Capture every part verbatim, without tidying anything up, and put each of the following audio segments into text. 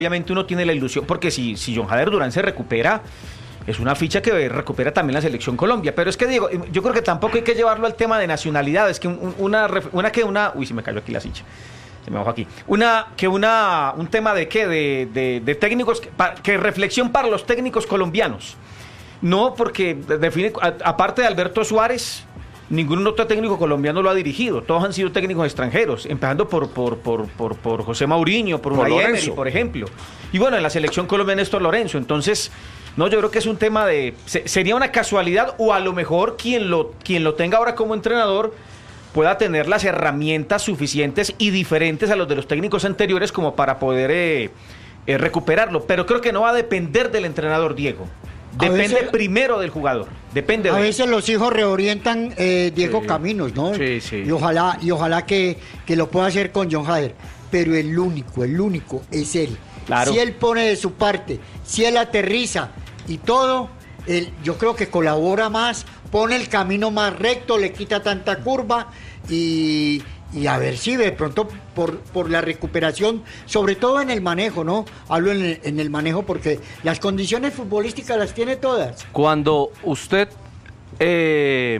obviamente uno tiene la ilusión, porque si, si John Jader Durán se recupera, es una ficha que recupera también la selección Colombia. Pero es que Diego, yo creo que tampoco hay que llevarlo al tema de nacionalidades, que una, una que una, uy, se me cayó aquí la silla, se me bajó aquí, una, que una, un tema de qué, de, de, de técnicos, que, que reflexión para los técnicos colombianos. No, porque define, a, aparte de Alberto Suárez, ningún otro técnico colombiano lo ha dirigido. Todos han sido técnicos extranjeros, empezando por por por por, por José Mourinho, por Unai Emery, por ejemplo. Y bueno, en la selección colombiana Néstor Lorenzo. Entonces, no, yo creo que es un tema de... Se, sería una casualidad, o a lo mejor quien lo, quien lo tenga ahora como entrenador pueda tener las herramientas suficientes y diferentes a los de los técnicos anteriores como para poder eh, eh, recuperarlo. Pero creo que no va a depender del entrenador, Diego. Depende veces, primero del jugador. Depende a de veces los hijos reorientan, eh, Diego, sí. caminos, ¿no? Sí, sí. Y ojalá, y ojalá que, que lo pueda hacer con John Jader. Pero el único, el único es él. Claro. Si él pone de su parte, si él aterriza y todo, él, yo creo que colabora más, pone el camino más recto, le quita tanta curva y... y a ver si de pronto por, por la recuperación, sobre todo en el manejo, ¿no? Hablo en el, en el manejo porque las condiciones futbolísticas las tiene todas. Cuando usted, eh,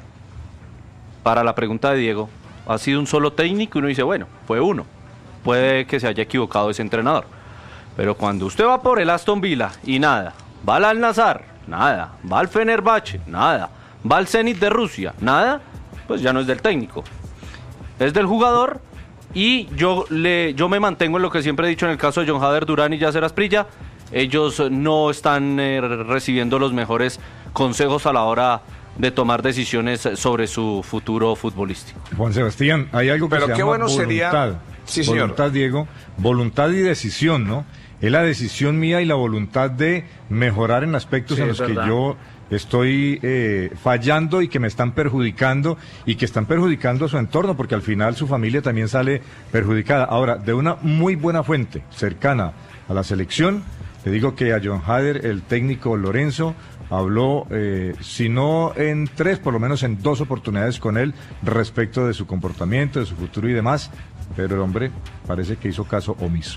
para la pregunta de Diego, ha sido un solo técnico, uno dice, bueno, fue uno, puede que se haya equivocado ese entrenador, pero cuando usted va por el Aston Villa y nada, va al Al-Nassr, nada, va al Fenerbahce, nada, va al Zenit de Rusia, nada, pues ya no es del técnico. Es del jugador, y yo le yo me mantengo en lo que siempre he dicho en el caso de John Jader Durán y Yasser Asprilla. Ellos no están eh, recibiendo los mejores consejos a la hora de tomar decisiones sobre su futuro futbolístico. Juan Sebastián, hay algo que Pero se qué llama bueno voluntad. Sería... Sí, señor. Voluntad, Diego, voluntad y decisión, ¿no? Es la decisión mía y la voluntad de mejorar en aspectos sí, en los que yo estoy eh, fallando y que me están perjudicando y que están perjudicando a su entorno, porque al final su familia también sale perjudicada. Ahora, de una muy buena fuente cercana a la selección, le digo que a John Jader, el técnico Lorenzo, habló, eh, si no en tres, por lo menos en dos oportunidades con él respecto de su comportamiento, de su futuro y demás, pero el hombre parece que hizo caso omiso.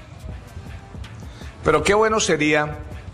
Pero qué bueno sería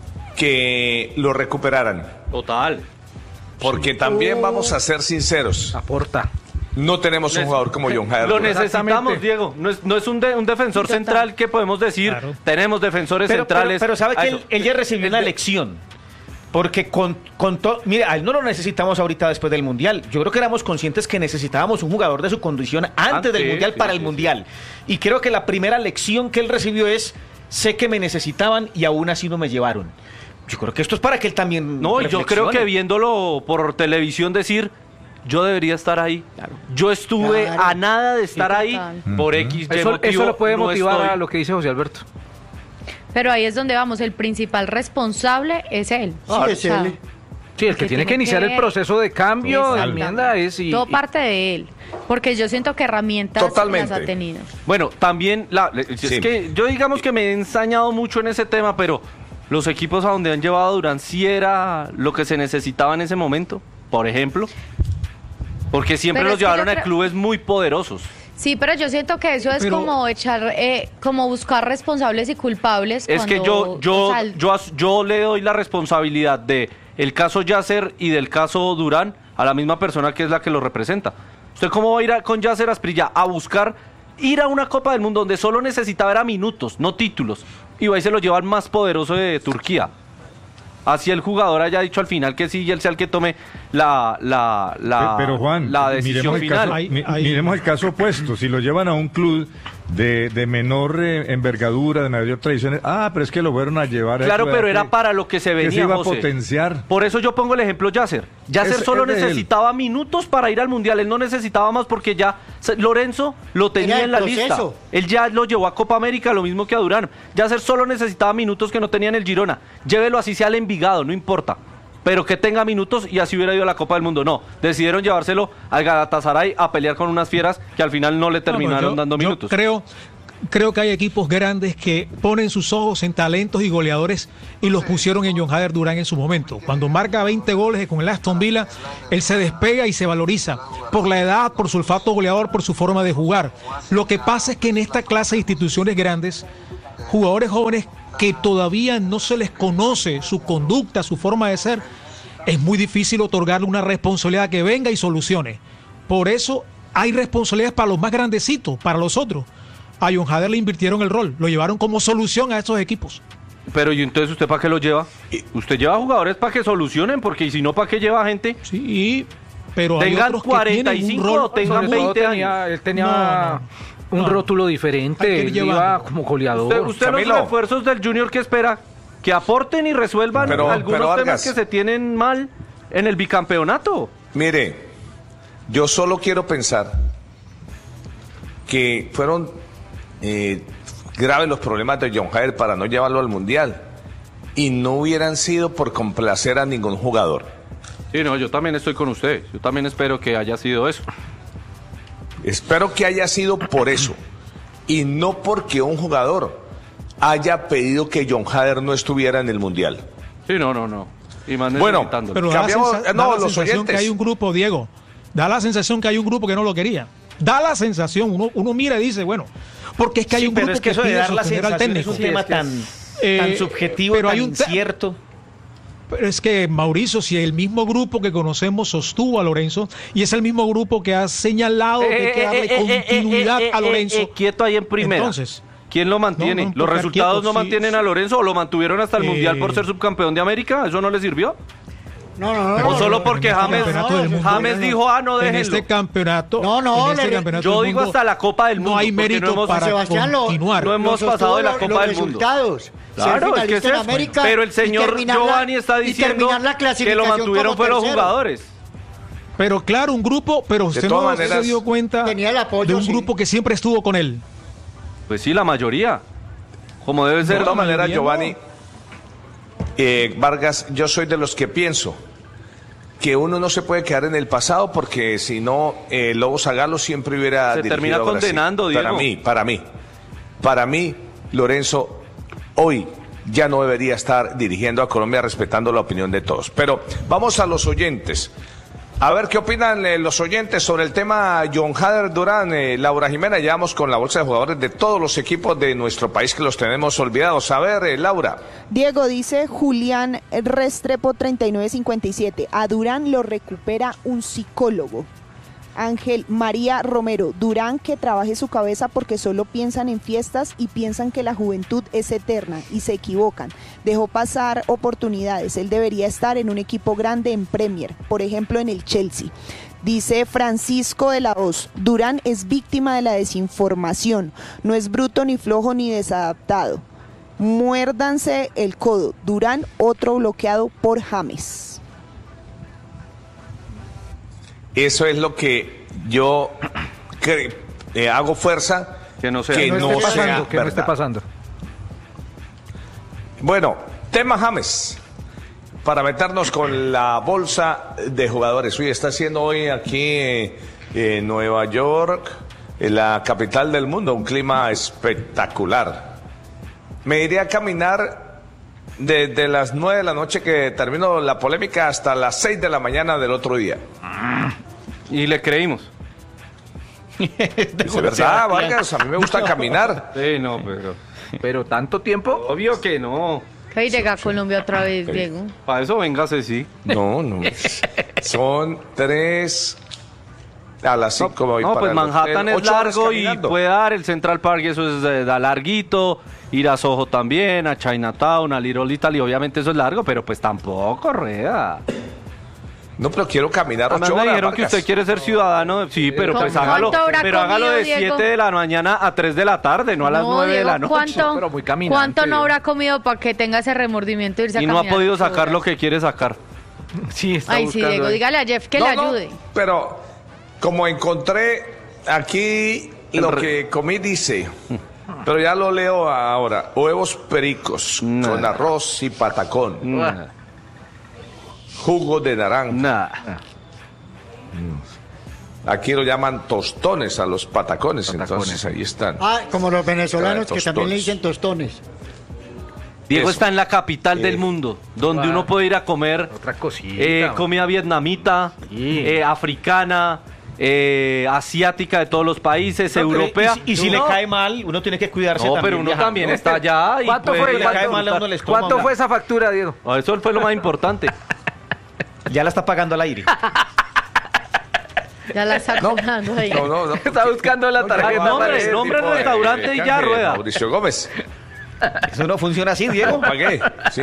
que lo recuperaran. Total. Porque sí. También vamos a ser sinceros. Aporta. No tenemos un jugador como John Jader. Lo necesitamos, Diego. No es, no es un, de, un defensor Total. central que podemos decir, claro. Tenemos defensores pero, centrales. Pero, pero sabe que él, él ya recibió una lección. Porque con, con todo, mire, a él no lo necesitamos ahorita después del Mundial. Yo creo que éramos conscientes que necesitábamos un jugador de su condición antes, antes del Mundial sí, para sí, el Mundial. Sí. Y creo que la primera lección que él recibió es, sé que me necesitaban y aún así no me llevaron. Yo creo que esto es para que él también No, yo creo que viéndolo por televisión decir, yo debería estar ahí. Claro. Yo estuve claro. a nada de estar sí, ahí uh-huh. por X, Y eso, motivo. Eso lo puede no motivar estoy. a lo que dice José Alberto. Pero ahí es donde vamos, el principal responsable es él. Sí, es él. Sí, el que, que tiene que iniciar que... el proceso de cambio, de enmienda es... Y, Todo y... parte de él, porque yo siento que herramientas Totalmente. las ha tenido. Bueno, también, la, sí. es que yo digamos que me he ensañado mucho en ese tema, pero los equipos a donde han llevado a Durán sí era lo que se necesitaba en ese momento, por ejemplo, porque siempre pero los llevaron creo... a clubes muy poderosos. Sí, pero yo siento que eso es pero, como echar, eh, como buscar responsables y culpables. Es cuando, que yo, yo, o sea, yo, yo le doy la responsabilidad de el caso Yasser y del caso Durán a la misma persona que es la que lo representa. ¿Usted cómo va a ir a, con Yasser Asprilla a buscar ir a una Copa del Mundo donde solo necesitaba era minutos, no títulos? Y va y se lo lleva al más poderoso de Turquía. Así el jugador haya dicho al final que sí y él sea el que tome la, la, la, pero Juan, la decisión miremos final. El caso, hay, hay... Miremos el caso opuesto. Si lo llevan a un club de, de menor eh, envergadura, de mayor tradición, ah, pero es que lo fueron a llevar. Claro, a pero que, era para lo que se venía, que se iba José. a potenciar. Por eso yo pongo el ejemplo Yasser. Yasser es, solo es necesitaba él. minutos para ir al Mundial. Él no necesitaba más porque ya Lorenzo lo tenía en la proceso. lista. Él ya lo llevó a Copa América, lo mismo que a Durán. Yasser solo necesitaba minutos que no tenía en el Girona. Llévelo así sea al Envigado, no importa. Pero que tenga minutos y así hubiera ido a la Copa del Mundo. No, decidieron llevárselo al Galatasaray a pelear con unas fieras que al final no le terminaron no, yo, dando yo minutos. Creo, creo que hay equipos grandes que ponen sus ojos en talentos y goleadores y los pusieron en John Jader Durán en su momento. Cuando marca veinte goles con el Aston Villa, él se despega y se valoriza por la edad, por su olfato goleador, por su forma de jugar. Lo que pasa es que en esta clase de instituciones grandes jugadores jóvenes que todavía no se les conoce su conducta, su forma de ser, es muy difícil otorgarle una responsabilidad que venga y solucione. Por eso hay responsabilidades para los más grandecitos, para los otros. A John Hader le invirtieron el rol, lo llevaron como solución a estos equipos. Pero ¿y entonces usted para qué lo lleva? Usted lleva jugadores para que solucionen, porque si no, ¿para qué lleva gente? Sí, pero tengan hay otros cuarenta y cinco que tienen un rol, o tengan veinte tenía, años. Él tenía No, un no. rótulo diferente, él iba como goleador. Usted, usted los Camilo. refuerzos del Junior, ¿qué espera? Que aporten y resuelvan Pero- algunos pero, temas Vargas. que se tienen mal en el bicampeonato. Mire, yo solo quiero pensar que fueron eh, graves los problemas de John Hader para no llevarlo al Mundial y no hubieran sido por complacer a ningún jugador. Sí, no, yo también estoy con usted. Yo también espero que haya sido eso. Espero que haya sido por eso y no porque un jugador haya pedido que John Hader no estuviera en el Mundial. Sí, no, no, no. Y más Bueno, necesitándolo. Pero da la, Cambiamos- sensa- no, da la los sensación oyentes. que hay un grupo, Diego, da la sensación que hay un grupo que no lo quería. Da la sensación, uno, uno mira y dice, bueno, porque es que hay Sí, un pero grupo es que eso de pide dar la sostener al sensación técnico. es un tema es que tan, Eh, tan subjetivo, pero tan hay un te- incierto. Pero es que, Mauricio, si el mismo grupo que conocemos sostuvo a Lorenzo, y es el mismo grupo que ha señalado que hay que darle continuidad a Lorenzo. Eh, eh, quieto ahí en primera. Entonces, ¿quién lo mantiene? no, no, ¿Los porque resultados quieto, no sí, mantienen sí. a Lorenzo o lo mantuvieron hasta el Eh, Mundial por ser subcampeón de América? ¿Eso no le sirvió? No, no, no. ¿O no, solo no, porque en este James, campeonato del mundo, James no, no. dijo, ah, no, en déjenlo? este campeonato, No, no, en este le- campeonato Yo del digo mundo, hasta la Copa del Mundo. no hay porque mérito no hemos- para Sebastián, lo- continuar. no hemos Lo pasado de la sostuvo Copa los del Mundo. resultados. Claro, Ser es que finalista es en eso. América Pero el y señor terminar la- Giovanni está y diciendo terminar la que lo clasificación mantuvieron como fue los tercero. jugadores. Pero claro, un grupo, pero usted todas no maneras, se dio cuenta tenía el apoyo, de un sí. grupo que siempre estuvo con él. Pues sí, la mayoría. Como debe ser. De todas la maneras, mayoría Giovanni, eh, Vargas, yo soy de los que pienso que uno no se puede quedar en el pasado porque si no, eh, Lobo Zagalo siempre hubiera Se dirigido termina a Brasil. condenando, Para Diego. mí, para mí, para mí, Lorenzo, hoy ya no debería estar dirigiendo a Colombia respetando la opinión de todos. Pero vamos a los oyentes. A ver qué opinan eh, los oyentes sobre el tema John Hader Durán. Eh, Laura Jimena, ya vamos con la bolsa de jugadores de todos los equipos de nuestro país que los tenemos olvidados. A ver, eh, Laura. Diego, dice Julián Restrepo treinta y nueve cincuenta y siete. A Durán lo recupera un psicólogo. Ángel María Romero, Durán que trabaje su cabeza porque solo piensan en fiestas y piensan que la juventud es eterna y se equivocan. Dejó pasar oportunidades, él debería estar en un equipo grande en Premier, por ejemplo en el Chelsea. Dice Francisco de la Hoz, Durán es víctima de la desinformación, no es bruto ni flojo ni desadaptado. Muérdanse el codo, Durán otro bloqueado por James. Eso es lo que yo cre- eh, hago fuerza Que no sea. que no, no esté sea pasando, que no esté verdad. pasando. Bueno, tema James. Para meternos con la bolsa de jugadores. Uy, está haciendo hoy aquí eh, en Nueva York, en la capital del mundo, un clima espectacular. Me iré a caminar desde las nueve de la noche que terminó la polémica hasta las seis de la mañana del otro día. Y le creímos. Es verdad, Vargas, a mí me gusta caminar. Sí, no, pero. Pero tanto tiempo. Obvio que no. Que hoy llega a Colombia otra vez, Diego. Para eso véngase, sí. No, no. Son tres a las cinco. voy No, para pues el Manhattan hotel. es Ocho horas largo y caminando. puede dar el Central Park, y eso es eh, da larguito. Ir a Soho también, a Chinatown, a Little Italy, obviamente eso es largo, pero pues tampoco, Rueda. No, pero quiero caminar Además ocho me horas. dijeron que Vargas. usted quiere ser ciudadano, sí, pero ¿Cu- pues hágalo, cuánto habrá pero hágalo comido, de Diego? siete de la mañana a tres de la tarde, no a las No, nueve de Diego, la noche. ¿cuánto, pero muy caminante, ¿cuánto no Diego. habrá comido para que tenga ese remordimiento de irse Y a no ha caminar podido ocho sacar horas? lo que quiere sacar. Sí, está Ay, sí, buscando Diego, ahí. dígale a Jeff que No, le no, ayude. pero como encontré aquí El lo re- que comí dice, pero ya lo leo ahora, huevos pericos Nah. con arroz y patacón, Nah, jugo de naranja. nah. Aquí lo llaman tostones a los patacones, Patacones. entonces ahí están. Ah, como los venezolanos que Tostones. también le dicen tostones. Diego Eso. está en la capital Eh, del mundo, donde claro. uno puede ir a comer Otra cosita. eh, comida vietnamita, Sí. eh, africana, eh, asiática de todos los países, no, europea. Y, y si no, le cae mal, uno tiene que cuidarse no, también. pero uno viajando. también está allá. Y ¿Cuánto pues, fue, le ¿cuánto, cae mal a uno el estómago. ¿Cuánto fue esa factura, Diego? No, eso fue lo más importante. Ya la está pagando al aire. Ya la está cobrando ahí. No, no, no. Está buscando la tarjeta. Nombre, nombre del restaurante y ya rueda. Mauricio Gómez. Eso no funciona así, Diego. Pagué, sí.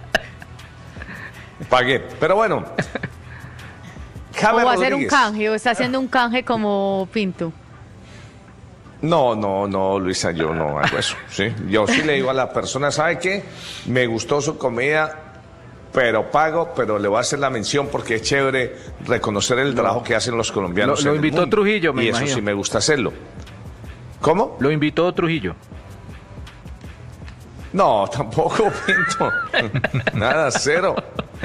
Pagué. Pero bueno. O va a hacer un canje, o está haciendo un canje como Pinto. No, no, no, Luisa, yo no hago eso, ¿sí? Yo sí le digo a la persona, ¿sabe qué? Me gustó su comida, pero pago, pero le voy a hacer la mención porque es chévere reconocer el trabajo que hacen los colombianos. Lo, lo invitó mundo, Trujillo, me Y imagino. eso sí me gusta hacerlo. ¿Cómo? Lo invitó Trujillo. No, tampoco, Pinto. Nada, cero.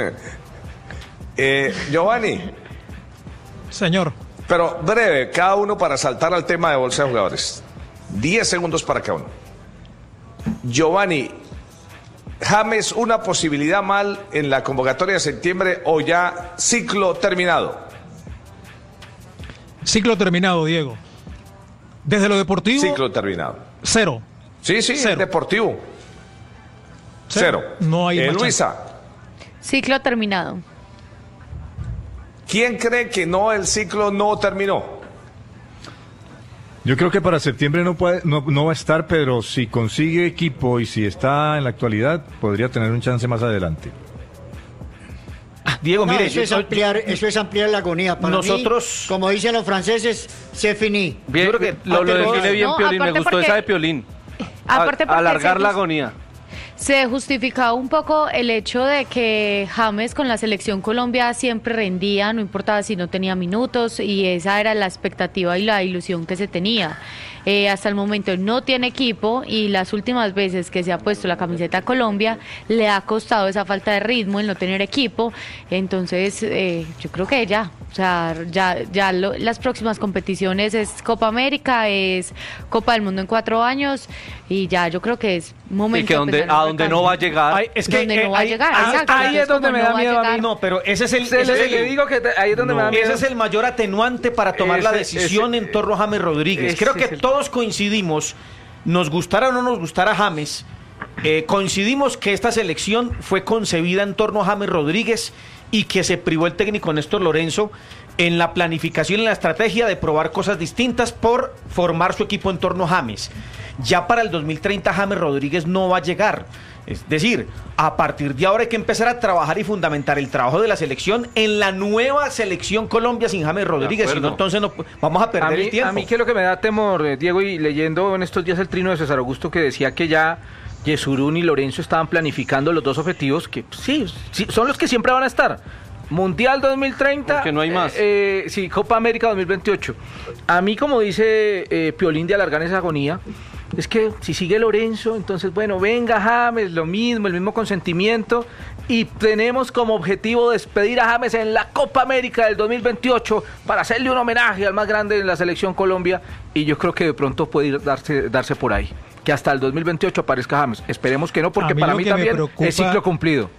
eh, Giovanni. Señor. Pero breve, cada uno para saltar al tema de bolsa de jugadores. Diez segundos para cada uno. Giovanni, ¿James una posibilidad mal en la convocatoria de septiembre o ya ciclo terminado? Ciclo terminado, Diego. Desde lo deportivo. Ciclo terminado. Cero. Sí, sí, Cero. deportivo. Cero. Cero. No hay eh, más Luisa. Ciclo terminado. ¿Quién cree que no, el ciclo no terminó? Yo creo que para septiembre no, puede, no, no va a estar, pero si consigue equipo y si está en la actualidad, podría tener un chance más adelante. Diego, No, mire, eso, yo- es ampliar, eso es ampliar la agonía. Para Nosotros- mí, como dicen los franceses, c'est fini. Bien, Yo creo que lo, lo aparte- define bien no, Piolín, me aparte gustó porque- esa de Piolín. Aparte A- porque alargar se la jus- agonía. Se justificaba un poco el hecho de que James con la selección Colombia siempre rendía, no importaba si no tenía minutos, y esa era la expectativa y la ilusión que se tenía. Eh, hasta el momento no tiene equipo y las últimas veces que se ha puesto la camiseta Colombia le ha costado esa falta de ritmo, el no tener equipo. Entonces eh, yo creo que ya, o sea, ya, ya lo- las próximas competiciones es Copa América, es Copa del Mundo en cuatro años y ya yo creo que es momento Y que de donde, empezar a donde no va a llegar. Ay, es que donde no eh, va a ahí- llegar, ahí- exacto, ahí entonces, es donde como me no da va a miedo a mí. llegar- No, pero ese es el, Se ese le, es le el- digo que te- ahí es donde me da miedo. ese es el mayor atenuante para tomar la Ese- decisión ese- en torno a James Rodríguez. ese Creo que es el- todos coincidimos, nos gustara o no nos gustara James, eh, coincidimos que esta selección fue concebida en torno a James Rodríguez y que se privó el técnico Néstor Lorenzo en la planificación y en la estrategia de probar cosas distintas por formar su equipo en torno a James. Ya para el dos mil treinta James Rodríguez no va a llegar. Es decir, a partir de ahora hay que empezar a trabajar y fundamentar el trabajo de la selección en la nueva selección Colombia sin James Rodríguez, si no, acuerdo. entonces no, vamos a perder a mí, el tiempo. A mí que lo que me da temor, eh, Diego, y leyendo en estos días el trino de César Augusto que decía que ya Yesurún y Lorenzo estaban planificando los dos objetivos que sí, sí son los que siempre van a estar. Mundial dos mil treinta. Porque no hay más. Eh, eh, sí, Copa América dos mil veintiocho. A mí, como dice eh, Piolín de alargar esa agonía, es que si sigue Lorenzo, entonces, bueno, venga James, lo mismo, el mismo consentimiento, y tenemos como objetivo despedir a James en la Copa América del dos mil veintiocho para hacerle un homenaje al más grande de la selección Colombia, y yo creo que de pronto puede ir darse, darse por ahí, que hasta el dos mil veintiocho aparezca James. Esperemos que no, porque A mí para lo mí que me también preocupa- es ciclo cumplido.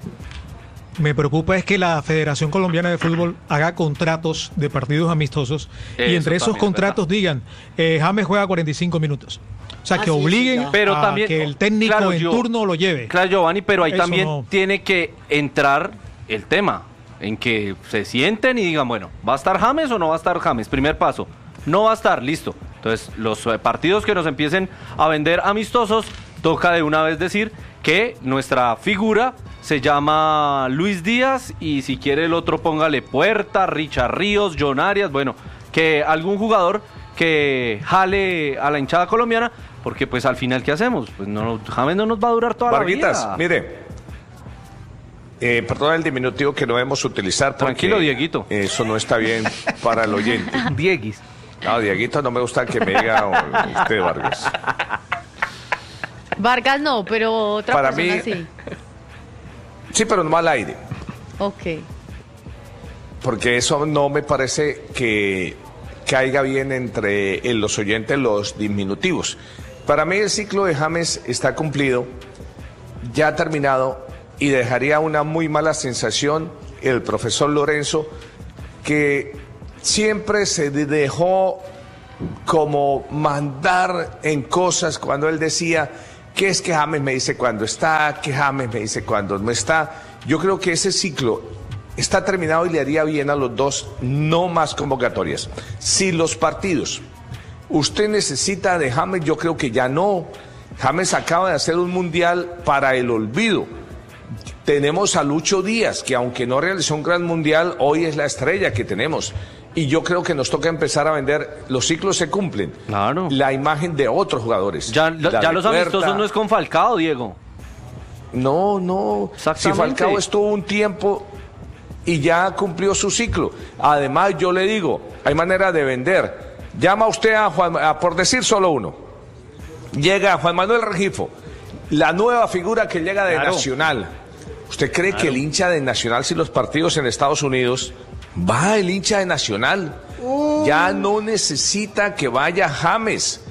Me preocupa es que la Federación Colombiana de Fútbol haga contratos de partidos amistosos y Eso entre esos también es contratos digan, eh, James juega cuarenta y cinco minutos. O sea, Ah, que sí, obliguen sí, ya. Pero a también- que el técnico claro, en yo- turno lo lleve. Claro, Giovanni, pero ahí Eso también no. tiene que entrar el tema en que se sienten y digan, bueno, ¿va a estar James o no va a estar James? Primer paso, no va a estar, listo. Entonces, los eh, partidos que nos empiecen a vender amistosos, toca de una vez decir que nuestra figura se llama Luis Díaz y si quiere el otro póngale Puerta, Richard Ríos, John Arias, bueno, que algún jugador que jale a la hinchada colombiana, porque pues al final, ¿qué hacemos? Pues no, James no nos va a durar toda Varguitas, la vida. mire. Eh, perdón el diminutivo que no debemos utilizar. porque Tranquilo, Dieguito. Eso no está bien para el oyente. Dieguis. No, Dieguito, no me gusta que me diga oh, usted, Vargas. Vargas no, pero otra Para persona mí- sí. Sí, pero no al aire. Ok. Porque eso no me parece que caiga bien entre en los oyentes los diminutivos. Para mí el ciclo de James está cumplido, ya terminado, y dejaría una muy mala sensación el profesor Lorenzo, que siempre se dejó como mandar en cosas cuando él decía que es que James me dice cuando está, que James me dice cuando no está. Yo creo que ese ciclo está terminado y le haría bien a los dos no más convocatorias. Si los partidos usted necesita de James, yo creo que ya no. James acaba de hacer un mundial para el olvido. Tenemos a Lucho Díaz, que aunque no realizó un gran mundial, hoy es la estrella que tenemos. Y yo creo que nos toca empezar a vender, los ciclos se cumplen, claro, la imagen de otros jugadores. Ya, ya los amistosos no es con Falcao, Diego. No, no. Si Falcao estuvo un tiempo y ya cumplió su ciclo. Además, yo le digo, hay manera de vender. Llama usted a Juan, a, por decir solo uno. Llega Juan Manuel Rengifo, la nueva figura que llega de claro. Nacional. ¿Usted cree claro. que el hincha de Nacional, si los partidos en Estados Unidos, va el hincha de Nacional? Uh. Ya no necesita que vaya James.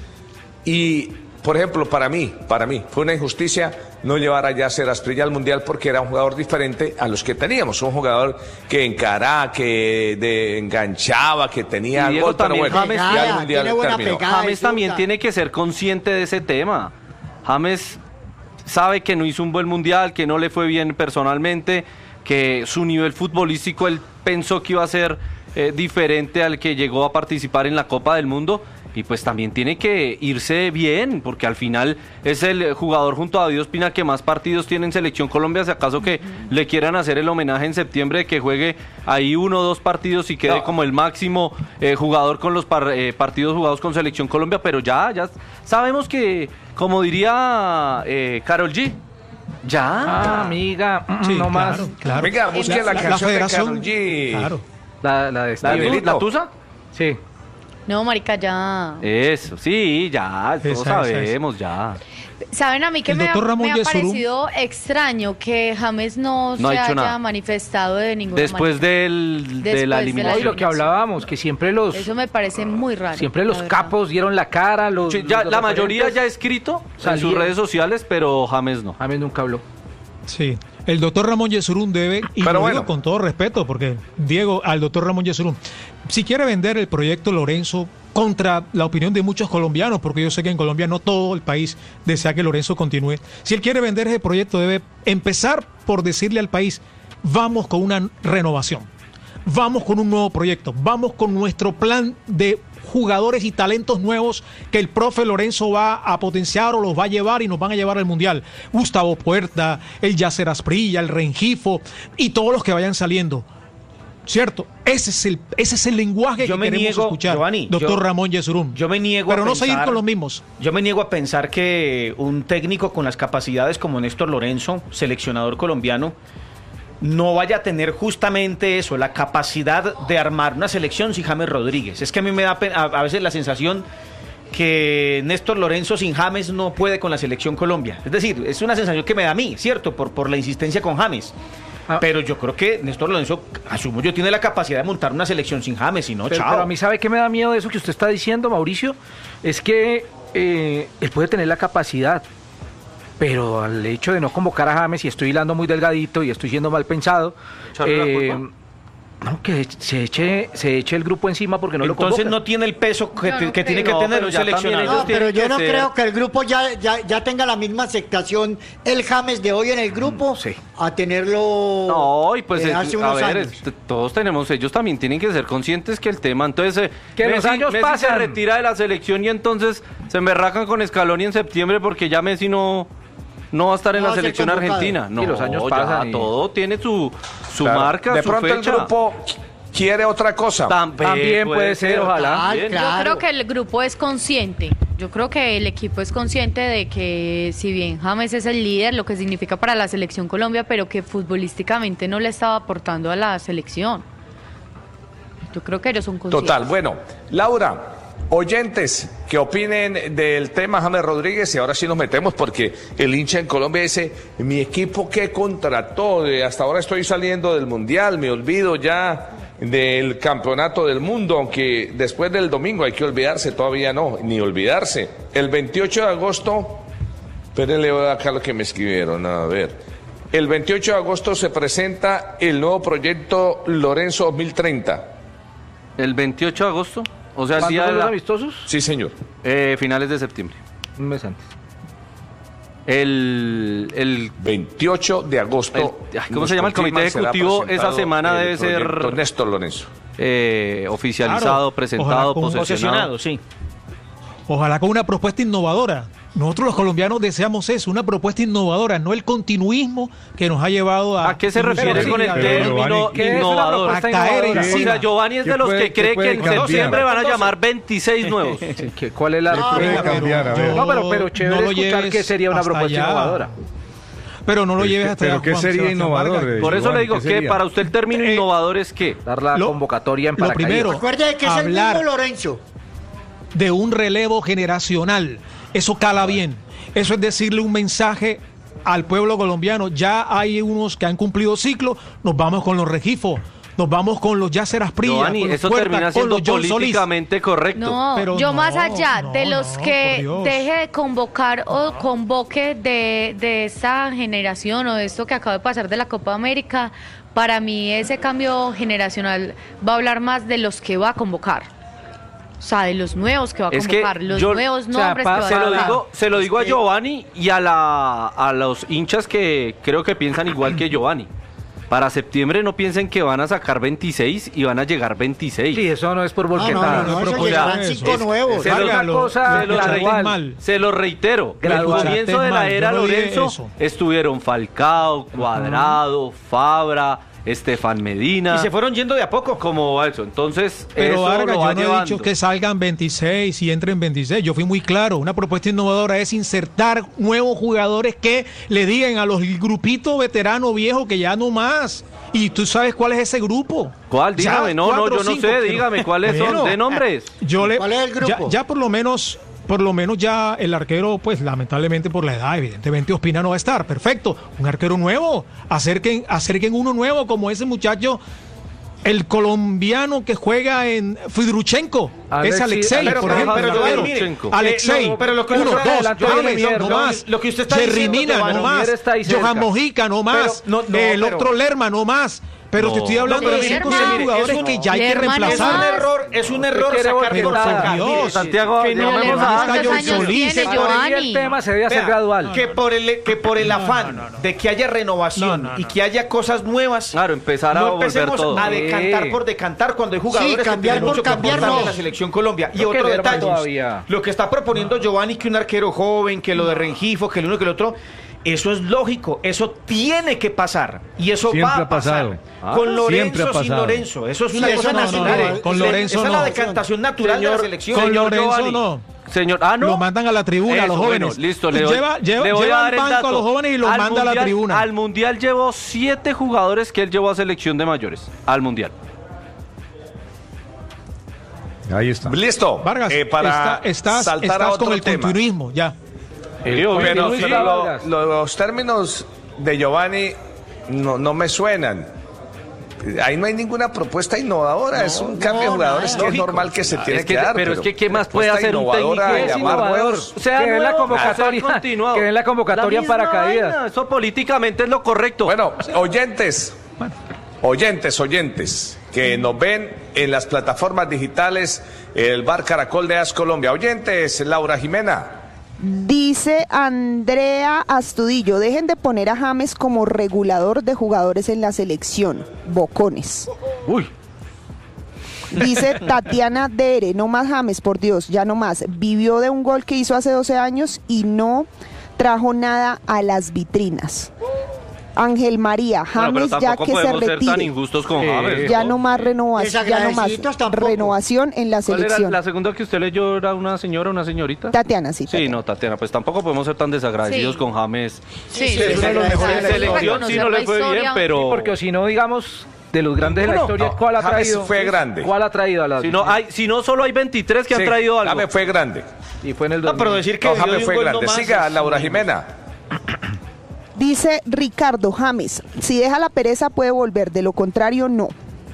Y, por ejemplo, para mí, para mí, fue una injusticia no llevar a Yasser Asprilla al Mundial porque era un jugador diferente a los que teníamos. Un jugador que encaraba, que de, enganchaba, que tenía gol, pero bueno, James, ya el Mundial terminó. James también tiene que ser consciente de ese tema. James sabe que no hizo un buen Mundial, que no le fue bien personalmente, que su nivel futbolístico él pensó que iba a ser eh, diferente al que llegó a participar en la Copa del Mundo. Y pues también tiene que irse bien, porque al final es el jugador junto a David Ospina que más partidos tiene en Selección Colombia. Si acaso que uh-huh. le quieran hacer el homenaje en septiembre, de que juegue ahí uno o dos partidos y quede no. como el máximo eh, jugador con los par, eh, partidos jugados con Selección Colombia. Pero ya, ya sabemos que, como diría eh, Karol G, ya. Ah, amiga, sí, no claro, más. Claro. Venga, busque la, la, la canción la de Karol G. Claro. La, la de ¿La, de ¿La Tusa? Sí. No, marica, ya. Eso, sí, ya, todos esa, sabemos, esa, ya. ¿Saben a mí que me ha, me ha parecido extraño que James no, no se haya nada. manifestado de ninguna Después manera? Del, Después de la eliminación. Y lo que hablábamos, que siempre los... Eso me parece muy raro. Siempre los capos dieron la cara, los... Sí, ya, los la mayoría ya ha escrito salieron. en sus redes sociales, pero James no. James nunca habló. Sí, el doctor Ramón Yesurún debe, y pero lo bueno. digo con todo respeto, porque Diego, al doctor Ramón Yesurún, si quiere vender el proyecto Lorenzo contra la opinión de muchos colombianos, porque yo sé que en Colombia no todo el país desea que Lorenzo continúe, si él quiere vender ese proyecto debe empezar por decirle al país, vamos con una renovación, vamos con un nuevo proyecto, vamos con nuestro plan de jugadores y talentos nuevos que el profe Lorenzo va a potenciar o los va a llevar y nos van a llevar al Mundial. Gustavo Puerta, el Yasser Asprilla, el Rengifo y todos los que vayan saliendo. ¿Cierto? Ese es el, ese es el lenguaje yo que queremos niego, escuchar, Giovanni, doctor yo, Ramón Yesurún. Yo me niego Pero a no pensar, seguir con los mismos. Yo me niego a pensar que un técnico con las capacidades como Néstor Lorenzo, seleccionador colombiano, no vaya a tener justamente eso, la capacidad de armar una selección sin James Rodríguez. Es que a mí me da a, a veces la sensación que Néstor Lorenzo sin James no puede con la selección Colombia. Es decir, es una sensación que me da a mí, ¿cierto? Por, por la insistencia con James. Ah. Pero yo creo que Néstor Lorenzo, asumo yo, tiene la capacidad de montar una selección sin James y no, pero, chao. Pero a mí, ¿sabe qué me da miedo de eso que usted está diciendo, Mauricio? Es que eh, él puede tener la capacidad, pero al hecho de no convocar a James, y estoy hilando muy delgadito y estoy siendo mal pensado, eh, no, que se eche, se eche el grupo encima porque no Entonces lo convoca. Entonces no tiene el peso que, no, que tiene que no, tener un seleccionador. No, pero yo no ser... creo que el grupo ya, ya, ya tenga la misma aceptación, el James de hoy en el grupo, sí. a tenerlo no, y pues eh, es, hace a unos ver, años. Es, todos tenemos, ellos también tienen que ser conscientes que el tema, entonces eh, que Messi, los años Messi pasan. se retira de la selección y entonces se emberracan con Scaloni en septiembre porque ya Messi no... No va a estar en no la selección argentina. Y No, los años ya, pasan y... todo tiene su, su claro. marca, de su pronto fecha. El grupo quiere otra cosa. También, También puede, puede ser, ojalá. Claro, claro. Yo creo que el grupo es consciente. Yo creo que el equipo es consciente de que si bien James es el líder, lo que significa para la selección Colombia, pero que futbolísticamente no le estaba aportando a la selección. Yo creo que ellos son conscientes. Total, bueno, Laura, oyentes que opinen del tema James Rodríguez, y ahora sí nos metemos porque el hincha en Colombia dice, mi equipo que contrató, hasta ahora estoy saliendo del Mundial, me olvido ya del Campeonato del Mundo, aunque después del domingo hay que olvidarse, todavía no, ni olvidarse. El veintiocho de agosto, espérenle acá lo que me escribieron, a ver, el veintiocho de agosto se presenta el nuevo proyecto Lorenzo dos mil treinta. El veintiocho de agosto, o sea, el día de los la... amistosos? Sí, señor. Eh, finales de septiembre. Un mes antes. El, el veintiocho de agosto. El, ¿Cómo se llama el comité ejecutivo? Esa semana debe ser Néstor Lorenzo. Eh, oficializado, claro, presentado, posesionado. Sí. Ojalá con una propuesta innovadora. Nosotros los colombianos deseamos eso, una propuesta innovadora, no el continuismo que nos ha llevado a... ¿A qué se refiere con el término innovador? A caer encima. O sea, Giovanni es de los que cree que en septiembre van a llamar veintiséis nuevos. ¿Cuál es la no, cambiar, yo, no, pero, pero chévere no escuchar que sería una propuesta allá. innovadora. Pero no lo lleves hasta ¿Pero allá, qué Juan, sería innovador? Eh, Por eso Giovanni, le digo que para usted el término eh, innovador es ¿qué? Dar la lo, convocatoria en paracaídas. Lo primero, recuerde que es el mismo Lorenzo. De un relevo generacional. Eso cala bien. Eso es decirle un mensaje al pueblo colombiano. Ya hay unos que han cumplido ciclo, nos vamos con los Regifos, nos vamos con los Yasser Asprilla, Giovanni, con los eso Puerta, termina siendo políticamente correcto. No, pero yo no, más allá no, de los no, que deje de convocar o convoque de, de esa generación o de esto que acaba de pasar de la Copa América, para mí ese cambio generacional va a hablar más de los que va a convocar. O sea, de los nuevos que va a es convocar, los yo, nuevos o sea, nombres que va se a lo dar. digo, se lo digo a Giovanni y a la a los hinchas que creo que piensan igual que Giovanni. Para septiembre no piensen que van a sacar veintiséis y van a llegar veintiséis. Sí, eso no es por volquetada. No, no, no, no, eso llegarán cinco nuevos. Se, una cosa se, lo re, se lo reitero. Al comienzo de la era Lorenzo estuvieron Falcao, Cuadrado, Fabra, Estefan Medina. Y se fueron yendo de a poco. Como eso. Entonces, pero eso Vargas, lo va yo no llevando. he dicho que salgan veintiséis y entren veintiséis. Yo fui muy claro. Una propuesta innovadora es insertar nuevos jugadores que le digan a los grupitos veteranos viejos que ya no más. Y tú sabes cuál es ese grupo. ¿Cuál? Dígame. No, no, yo no sé. Dígame cuáles son. Bueno, de nombres. Yo le, ¿Cuál es el grupo? Ya, ya por lo menos... Por lo menos ya el arquero, pues lamentablemente por la edad, evidentemente Ospina no va a estar. Perfecto, un arquero nuevo. Acerquen, acerquen uno nuevo como ese muchacho, el colombiano que juega en Fidruchenko. Alexi, es Alexei, pero, por pero, ejemplo. pero, pero, mire, Alexei, eh, no, pero lo que uno, dos, James, no más. Lo que usted está Jerry diciendo, Mina, no más. Johan Mojica, no más. Pero, no, no, el pero, otro Lerma, no más. Pero no, te estoy hablando no, de cinco o seis jugadores un, que ya hay que reemplazar. Es un error, es un error sacar por sacar. Dios, Santiago, que no, llamemos a John Solís. El tema se debe hacer gradual. Que por el, que por el afán no, no, no. de que haya renovación no, no, no. y que haya cosas nuevas, claro, empezar a no volver empecemos todo. a decantar por decantar cuando hay jugadores sí, cambiar que tienen mucho cambiar, no. no. en la selección Colombia. Y otro detalle, lo que está proponiendo no. Giovanni, que un arquero joven, que lo de Rengifo, que el uno que el otro... Eso es lógico, eso tiene que pasar y eso siempre va a pasar. Ha pasado. Ah, con Lorenzo, sin pasado. Lorenzo, eso es una sí, cosa no, natural. no, no, con Lorenzo esa no. es la decantación natural señor, de la selección. Con señor Lorenzo Giovanni. no. Señor, ah, no. Lo mandan a la tribuna, Eso, a los jóvenes. Bueno, listo, le doy, lleva lleva, le voy lleva a dar el banco dato. a los jóvenes y los al manda mundial, a la tribuna. Al mundial llevó siete jugadores que él llevó a selección de mayores. Al mundial. Ahí está. Listo. Vargas, eh, para está, estás, saltar estás a otro con el tema. continuismo, ya. El Pero sí, lo, lo, los términos de Giovanni no, no me suenan. Ahí no hay ninguna propuesta innovadora, no, es un cambio no, de jugadores que lógico. Es normal que se no, tiene es que, que dar. Pero, pero es que ¿qué más puede hacer un técnico? Es innovador. O sea, que no, la convocatoria, continuado. que la convocatoria la para caídas. Eso políticamente es lo correcto. Bueno, oyentes, bueno. oyentes, oyentes, que nos ven en las plataformas digitales, el Bar Caracol de As Colombia. Oyentes, Laura Jimena. Dice Andrea Astudillo, dejen de poner a James como regulador de jugadores en la selección, bocones. Uy. Dice Tatiana Dere, no más James, por Dios, ya no más. Vivió de un gol que hizo hace doce años y no trajo nada a las vitrinas. Ángel María, James bueno, ya que se retire. Ser tan injustos con James, ya ¿no? no más renovación, ya no más renovación en la selección. Era la segunda que usted leyó era una señora, una señorita. Tatiana, sí. Sí, Tatiana. no, Tatiana, pues tampoco podemos ser tan desagradecidos sí. con James. Sí, sí, sí, sí, sí, uno de los mejores de la selección sí no le fue bien, pero sí, porque si no digamos de los grandes de la historia, no, ¿cuál ha James traído? Fue grande. ¿Cuál ha traído a la? Si no hay, si no solo hay veintitrés que sí, han traído algo. James fue grande. Y fue en el dos mil. No, pero decir que no, James fue grande. No Siga es... Laura Jimena. Dice Ricardo James, si deja la pereza puede volver, de lo contrario no.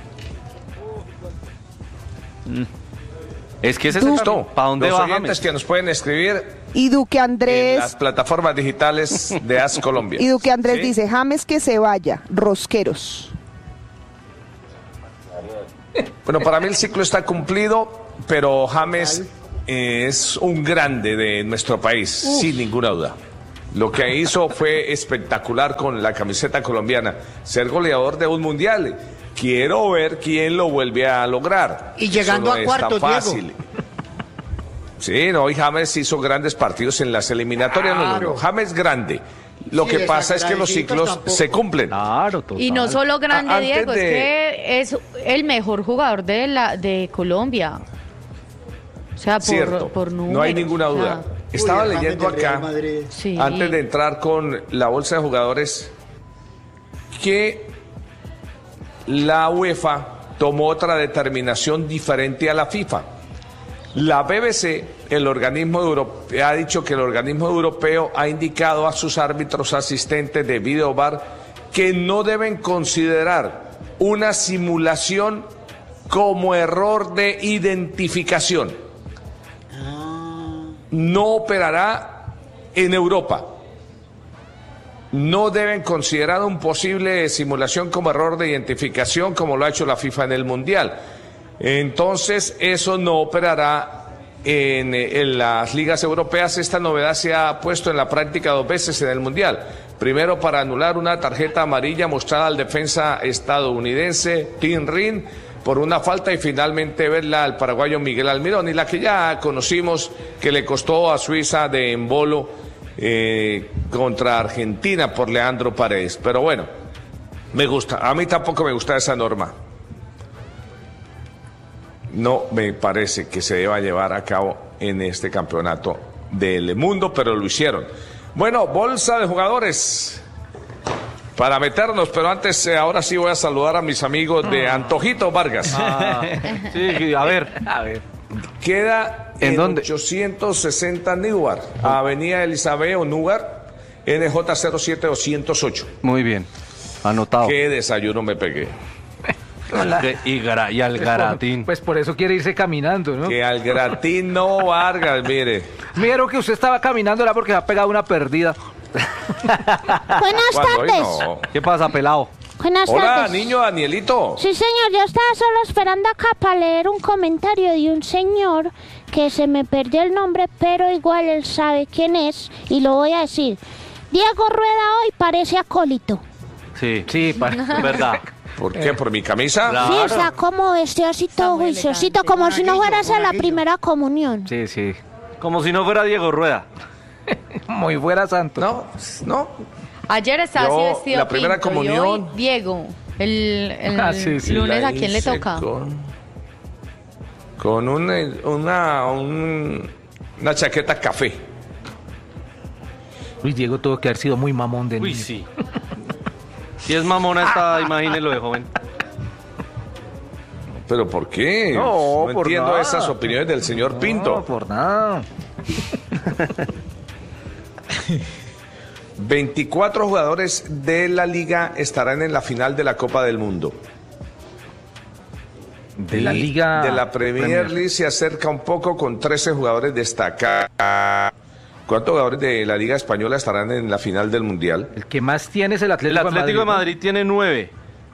Es que ese es esto. ¿Para dónde Los va oyentes James? que nos pueden escribir y Duque Andrés en las plataformas digitales de As Colombia. Y Duque Andrés ¿sí? dice, James que se vaya, rosqueros. Bueno, para mí el ciclo está cumplido, pero James eh, es un grande de nuestro país, Uf. sin ninguna duda. Lo que hizo fue espectacular con la camiseta colombiana, ser goleador de un mundial. Quiero ver quién lo vuelve a lograr. Y llegando no a cuartos, Diego. Sí, no, y James hizo grandes partidos en las eliminatorias. Claro. No, no, no. James grande. Lo sí, que pasa es que los ciclos tampoco. se cumplen. Claro, total. Y no solo grande, a, Diego, de... es que es el mejor jugador de la de Colombia. O sea, por, Cierto, por números. No hay ninguna duda. O sea, Estaba Uy, leyendo acá, sí. antes de entrar con la bolsa de jugadores, que la UEFA tomó otra determinación diferente a la FIFA. La B B C, el organismo europeo, ha dicho que el organismo europeo ha indicado a sus árbitros asistentes de video V A R que no deben considerar una simulación como error de identificación. No operará en Europa. No deben considerar un posible simulación como error de identificación como lo ha hecho la FIFA en el Mundial. Entonces, eso no operará en, en las ligas europeas. Esta novedad se ha puesto en la práctica dos veces en el Mundial. Primero, para anular una tarjeta amarilla mostrada al defensa estadounidense Tim Ring por una falta, y finalmente verla al paraguayo Miguel Almirón, y la que ya conocimos que le costó a Suiza de embolo eh, contra Argentina por Leandro Paredes. Pero bueno, me gusta. A mí tampoco me gusta esa norma. No me parece que se deba llevar a cabo en este campeonato del mundo, pero lo hicieron. Bueno, bolsa de jugadores para meternos, pero antes, eh, ahora sí voy a saludar a mis amigos de Antojito Vargas. Ah, sí, a ver, a ver. Queda en, ¿En dónde? ochocientos sesenta Newark, Avenida Elizabeth Newark, N J cero siete doscientos ocho. Muy bien, anotado. Qué desayuno me pegué. Y, gra, y al pues Garatín. Por, pues por eso quiere irse caminando, ¿no? Que al Garatín no, Vargas, mire. Miro que usted estaba caminando, era porque se ha pegado una perdida. Buenas tardes. No. ¿Qué pasa, pelado? Buenas Hola, tardes. niño Danielito. Sí, señor, yo estaba solo esperando acá para leer un comentario de un señor que se me perdió el nombre, pero igual él sabe quién es y lo voy a decir. Diego Rueda hoy parece acólito. Sí, sí, es verdad. ¿Por qué? ¿Por mi camisa? Claro. Sí, está como vestido así todo juiciosito, como si no fuera a hacer la primera comunión. Sí, sí. Como si no fuera Diego Rueda. Muy fuera santo. No, no. Ayer estaba así vestido la primera pinto, comunión. Y hoy Diego, el, el ah, sí, sí. lunes, ¿a quién le toca? Con, con un, una, un, una chaqueta café. Uy, Diego tuvo que haber sido muy mamón de niño. Uy, sí. Si es mamona esta, imagínelo de joven. ¿Pero por qué? No, no por entiendo nada. esas opiniones del señor Pinto. No, por nada. veinticuatro jugadores de la liga estarán en la final de la Copa del Mundo. De la liga... De la Premier, Premier League se acerca un poco con trece jugadores destacados. ¿Cuántos jugadores de la Liga Española estarán en la final del Mundial? El que más tiene es el Atlético, el Atlético de Madrid. Madrid, ¿no? Tiene nueve.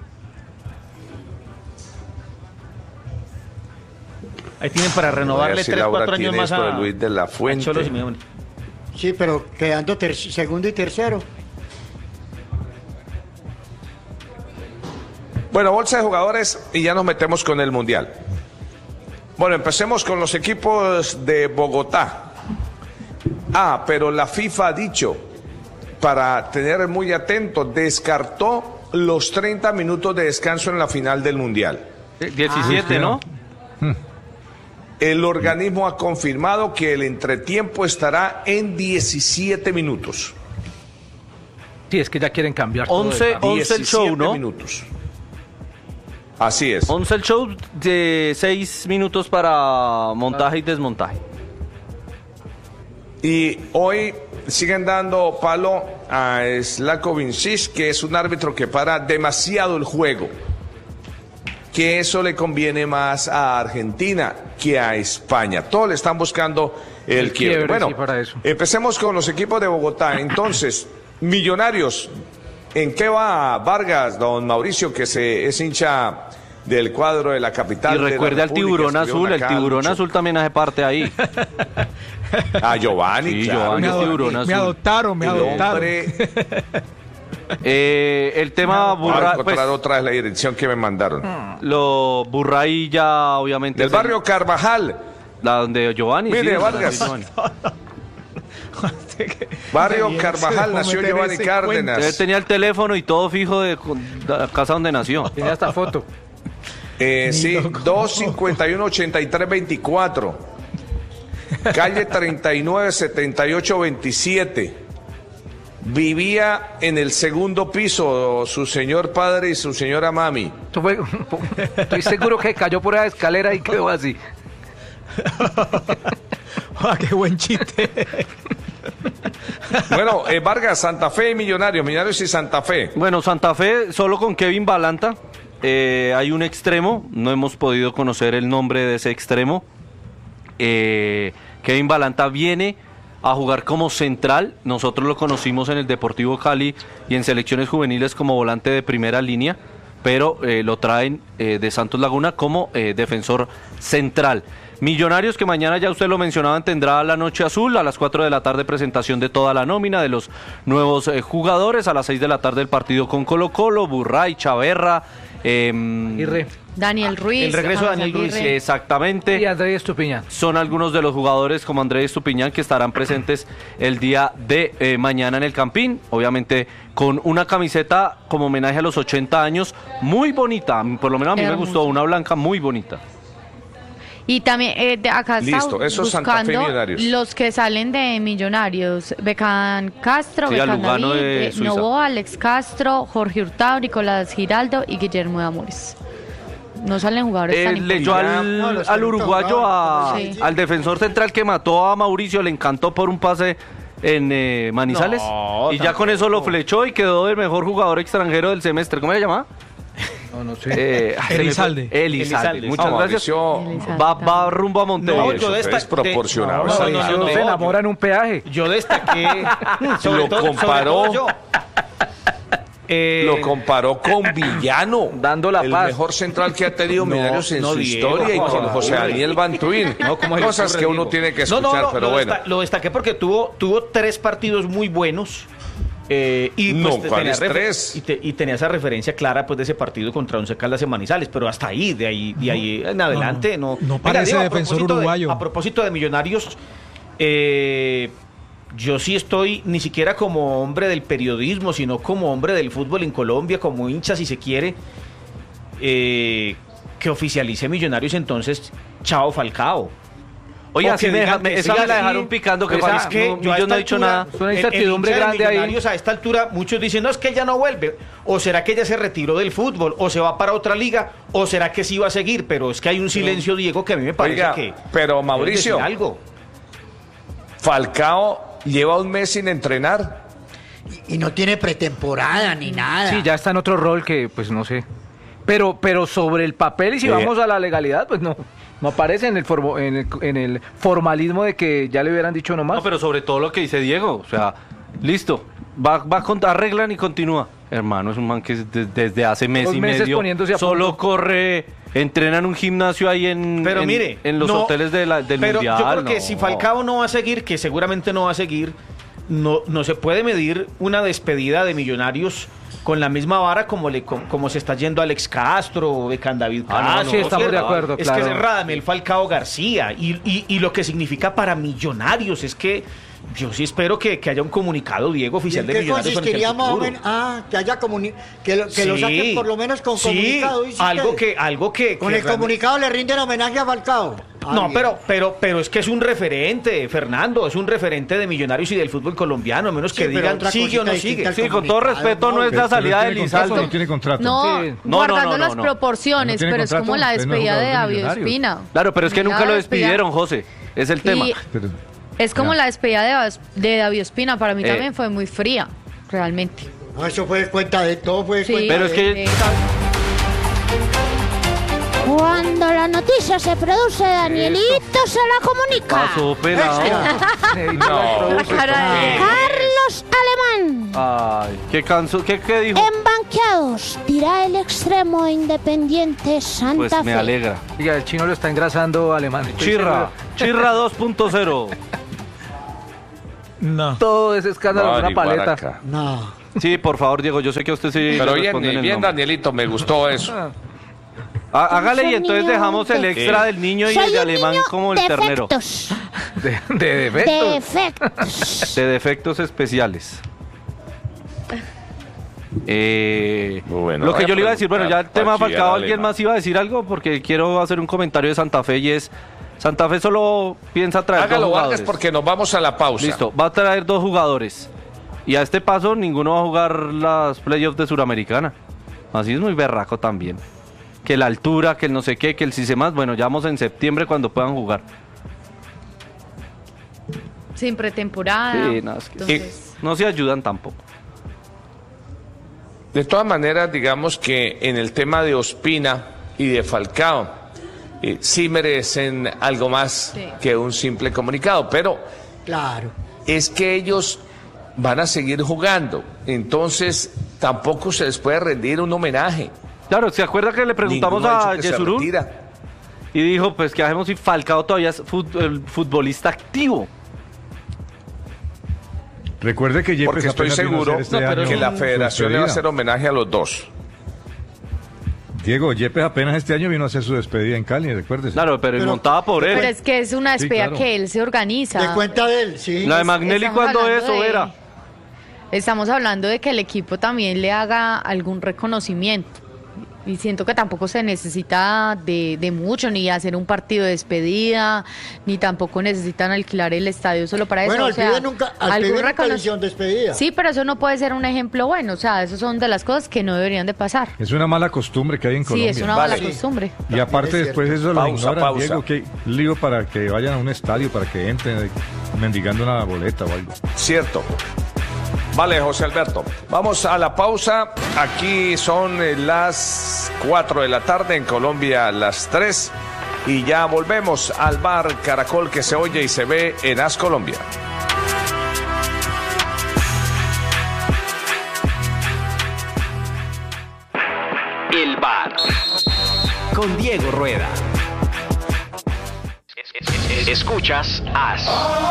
Ahí tienen para renovarle tres, cuatro años más a Luis de la Fuente. Cholo Simeone. Sí, pero quedando segundo y tercero. Bueno, bolsa de jugadores y ya nos metemos con el Mundial. Bueno, empecemos con los equipos de Bogotá. Ah, pero la FIFA ha dicho, para tener muy atentos, descartó los treinta minutos de descanso en la final del Mundial. diecisiete, ah, ¿no? El organismo ha confirmado que el entretiempo estará en diecisiete minutos. Sí, es que ya quieren cambiar once, todo once el show, ¿no? minutos. Así es. once el show de seis minutos para montaje y desmontaje. Y hoy siguen dando palo a Slavko Vincic, que es un árbitro que para demasiado el juego. Que eso le conviene más a Argentina que a España. Todos le están buscando el, el quiebre. quiebre. Bueno, sí, para eso. Empecemos con los equipos de Bogotá. Entonces, Millonarios, ¿en qué va Vargas, don Mauricio, que se, es hincha del cuadro de la capital. Y recuerde al tiburón azul, el tiburón azul también hace parte ahí. A Giovanni, sí, claro. Giovanni, me, el tiburón azul. me adoptaron, me El adoptaron. hombre... Eh, el tema Voy a Burray, encontrar pues, otra vez la dirección que me mandaron. lo Burray ya obviamente Del es el- barrio Carvajal. la donde Giovanni. Mire, sí, Vargas. Giovanni. Barrio Carvajal nació Giovanni Cárdenas. Él tenía el teléfono y todo fijo de de la casa donde nació. Tiene hasta foto. Eh, sí, dos cincuenta y uno ochenta y tres veinticuatro. Calle treinta y nueve setenta y ocho veintisiete. Vivía en el segundo piso su señor padre y su señora mami. Esto fue- estoy seguro que cayó por la escalera y quedó así. Ah, qué buen chiste. Bueno, eh, Vargas, Santa Fe y Millonarios, Millonarios y Santa Fe. Bueno, Santa Fe solo con Kevin Balanta. Eh, hay un extremo, no hemos podido conocer el nombre de ese extremo. Eh, Kevin Balanta viene a jugar como central. Nosotros lo conocimos en el Deportivo Cali y en selecciones juveniles como volante de primera línea, pero eh, lo traen eh, de Santos Laguna como eh, defensor central. Millonarios, que mañana ya usted lo mencionaba, tendrá la noche azul, a las cuatro de la tarde presentación de toda la nómina de los nuevos eh, jugadores, a las seis de la tarde el partido con Colo Colo, Burray, Chaverra, eh, Irre. Daniel Ruiz. El regreso de James Daniel Ruiz, Aguirre. exactamente. Y Andrés Estupiñán. Son algunos de los jugadores como Andrés Estupiñán que estarán presentes el día de eh, mañana en el Campín, obviamente con una camiseta como homenaje a los ochenta años, muy bonita, por lo menos a mí me Hermosa. gustó, una blanca muy bonita. Y también eh, de acá está Listo, eso es Santa Fe y buscando Millonarios. los que salen de Millonarios. Becán Castro, Sí, a Becán Lugano David, de eh, Suiza. Novoa, Alex Castro, Jorge Hurtado, Nicolás Giraldo y Guillermo de Amores. No salen jugadores tan Eh, leyó importantes. al, No, los al que uruguayo, a- Sí. al defensor central que mató a Mauricio, le encantó por un pase en eh, Manizales, No, y ya con eso lo flechó y quedó el mejor jugador extranjero del semestre. ¿Cómo se llama? No, no sé. Eh, ay, se me fue- Elizalde. Elizalde. Elizalde. Muchas No, gracias. Mauricio, Elizalde. Va, va rumbo a Montevideo. No, eso yo de fue esta- desproporcionado. de- esa no, no, decisión. no, se no, enamora en un peaje. Yo destaqué. sobre Lo todo- sobre comparó. todo yo. Eh, Lo comparó con Villano, Dando la el paz. mejor central que ha tenido No, Millonarios en no, su Diego, historia, y no, con no, José no, Daniel Bantuín. No, ¿cómo se le Cosas ocurre, que uno Diego? tiene que No, no, escuchar, no, pero lo bueno. desta- lo destaqué porque tuvo, tuvo tres partidos muy buenos. eh, y No, pues, ¿cuáles tenía refer- tres? Y, te- y tenía esa referencia clara pues de ese partido contra Once Caldas en Manizales, pero hasta ahí, de ahí, de ahí en adelante, no. no parece Diego, a defensor propósito de- uruguayo. a propósito de Millonarios, eh, yo sí estoy ni siquiera como hombre del periodismo, sino como hombre del fútbol en Colombia, como hincha si se quiere, eh, que oficialice Millonarios entonces, chao Falcao. Oiga, O sí que me deja- digan me- que esa siga me la así. dejaron picando, que Esa- parece que no, no- yo a yo esta no he dicho altura, nada. Es una el- el incertidumbre hincha de grande ahí. Millonarios a esta altura, muchos dicen, no, es que ya no vuelve. O será que ya se retiró del fútbol, o se va para otra liga, o será que sí va a seguir. Pero es que hay un silencio, Diego, que a mí me parece Oiga, que... pero Mauricio, debe decir algo. Falcao lleva un mes sin entrenar. Y no tiene pretemporada ni nada. Sí, ya está en otro rol que, pues no sé. Pero, pero sobre el papel y si Eh. vamos a la legalidad, pues no. No aparece en el, formo- en el, en el formalismo de que ya le hubieran dicho nomás. No, pero sobre todo lo que dice Diego, o sea, listo, va, va a contar, arreglan y continúa. Hermano, es un man que es de- desde hace mes Dos y meses medio poniéndose a solo punto. corre, entrena en un gimnasio ahí en, Pero en, mire, en los no, hoteles de la- del pero Mundial. yo creo que no. si Falcao no va a seguir, que seguramente no va a seguir, no, no se puede medir una despedida de Millonarios con la misma vara como le como, como se está yendo Alex Castro, Becán David Ah, no, Castro. no, sí, estamos ¿cierto? de acuerdo, Es claro. que es Radamel Falcao García y, y, y lo que significa para Millonarios es que yo sí espero que, que haya un comunicado, Diego, ¿Y oficial en de qué Millonarios. frente al consistiría más o futuro. menos? Ah, que haya comuni que lo, que lo Sí, saquen por lo menos con sí, comunicado. dice algo usted. que algo que Con que el realmente- comunicado le rinden homenaje a Falcao. Ah, No, bien. pero, pero, pero es que es un referente, Fernando, es un referente de Millonarios y del fútbol colombiano, a menos Sí, que pero digan otra sigue o no cosita sigue. distinta al Sí, con todo comunicado, respeto, no es Pero- la salida pero de ¿tiene contrato o Lizalde. no tiene contrato? No, Sí. No, guardando no, no, las no. proporciones, ¿No tiene pero es contrato? como la Es mejor despedida de jugador de David Millonarios. Ospina. Claro, pero es que Mira nunca lo la despedida. despidieron, José. Es el tema. Y Pero- es como Ya. la despedida de, Bas- de David Ospina, para mí Eh. también fue muy fría, realmente. No, eso fue cuenta de todo, fue Sí. cuenta Pero es de- que- Eh, Cuando la noticia se produce, Danielito se la comunica. Pasó pelado. No, la cara de Carlos Alemán. Ay, ¿qué, canso, qué, qué dijo? En desbloqueados, dirá el extremo de Independiente Santa Pues me Fe. alegra. Diga, el chino lo está engrasando alemán. Estoy Chirra, seguro. Chirra dos punto cero. No. Todo ese escándalo es una Mari paleta. Baraca. No. Sí, por favor, Diego, yo sé que a usted sí Pero le bien, responden el bien nombre. Danielito, me gustó eso. Há- Hágale y Soy entonces niño dejamos el de- extra del niño y Soy el de un alemán niño como el de ternero. efectos, De, de defecto. de efectos. De defectos especiales. Eh, Bueno, lo que voy a yo le iba a decir, bueno, ya el preguntar tema bachiller Falcao, ¿alguien alemán. más iba a decir algo? Porque quiero hacer un comentario de Santa Fe y es, Santa Fe solo piensa traer Hágalo, dos Vargas, jugadores. porque nos vamos a la pausa. Listo, va a traer dos jugadores. Y a este paso ninguno va a jugar las playoffs de Suramericana. Así es muy berraco también. Que la altura, que el no sé qué, que el si se más. Bueno, ya vamos en septiembre cuando puedan jugar. Sin pretemporada. Sí, no, es que- Entonces, No se ayudan tampoco. De todas maneras, digamos que en el tema de Ospina y de Falcao, eh, sí merecen algo más Sí. que un simple comunicado, pero Claro. es que ellos van a seguir jugando, entonces tampoco se les puede rendir un homenaje. Claro, ¿se acuerda que le preguntamos Ninguno ha a dicho que se Yesurún? retira. Y dijo, pues, ¿qué hacemos si Falcao todavía es fut- el futbolista activo? Recuerde que Yepes Porque estoy apenas vino a seguro hacer este No, pero año que la su federación le va a despedida. hacer homenaje a los dos. Diego, Yepes apenas este año vino a hacer su despedida en Cali, recuérdese. Claro, pero, Pero- montada por él. pero es que es una Sí, despedida claro. que él se organiza. De cuenta de él, sí. La de Magnelli, Estamos ¿cuándo es, hablando de- Overa? Estamos hablando de que el equipo también le haga algún reconocimiento. Y siento que tampoco se necesita de, de mucho, ni hacer un partido de despedida, ni tampoco necesitan alquilar el estadio solo para Bueno, eso. al o sea, pibe nunca, al algún pibe nunca le recono- hicieron despedida. Sí, pero eso no puede ser un ejemplo bueno. O sea, eso son de las cosas que no deberían de pasar. Es una mala costumbre que hay en Sí, Colombia. es una Vale. mala costumbre. Y aparte También es después cierto. eso lo Pausa, ignoran, pausa. Diego, que lío para que vayan a un estadio, para que entren eh, mendigando una boleta o algo. Cierto. Vale, José Alberto. Vamos a la pausa. Aquí son eh, las cuatro de la tarde, en Colombia las tres. Y ya volvemos al bar Caracol que se oye y se ve en As Colombia. El bar con Diego Rueda. Escuchas As.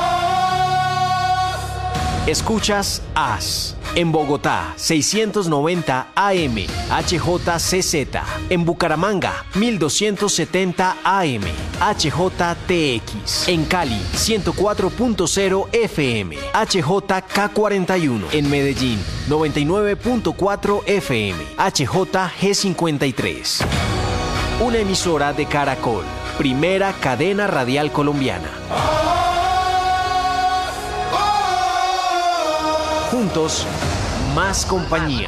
Escuchas As. En Bogotá, seiscientos noventa A M, H J C Z. En Bucaramanga, mil doscientos setenta A M, H J T X. En Cali, ciento cuatro punto cero F M, H J K cuarenta y uno. En Medellín, noventa y nueve punto cuatro F M, H J G cincuenta y tres. Una emisora de Caracol, primera cadena radial colombiana. Juntos, más compañía.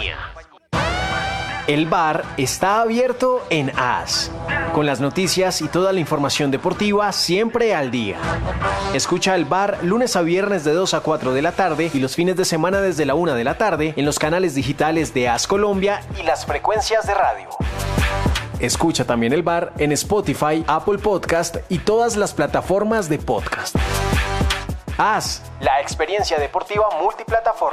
El bar está abierto en As, con las noticias y toda la información deportiva siempre al día. Escucha el bar lunes a viernes de dos a cuatro de la tarde y los fines de semana desde la una de la tarde en los canales digitales de As Colombia y las frecuencias de radio. Escucha también el bar en Spotify, Apple Podcast y todas las plataformas de podcast. As, la experiencia deportiva multiplataforma.